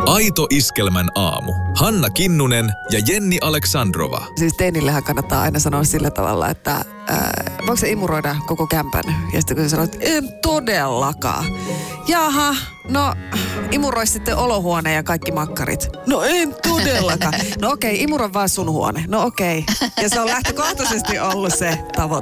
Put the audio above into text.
Aito Iskelmän aamu. Hanna Kinnunen ja Jenni Aleksandrova. Siis teinillehän kannattaa aina sanoa sillä tavalla, että voiko se imuroida koko kämpän? Ja sitten kun sä sanoit, en todellakaan. Jaha, no imuroi sitten olohuone ja kaikki makkarit. No en todellakaan. No okei, imuroi vaan sun huone. No okei. Ja se on lähtökohtaisesti ollut se tavoite.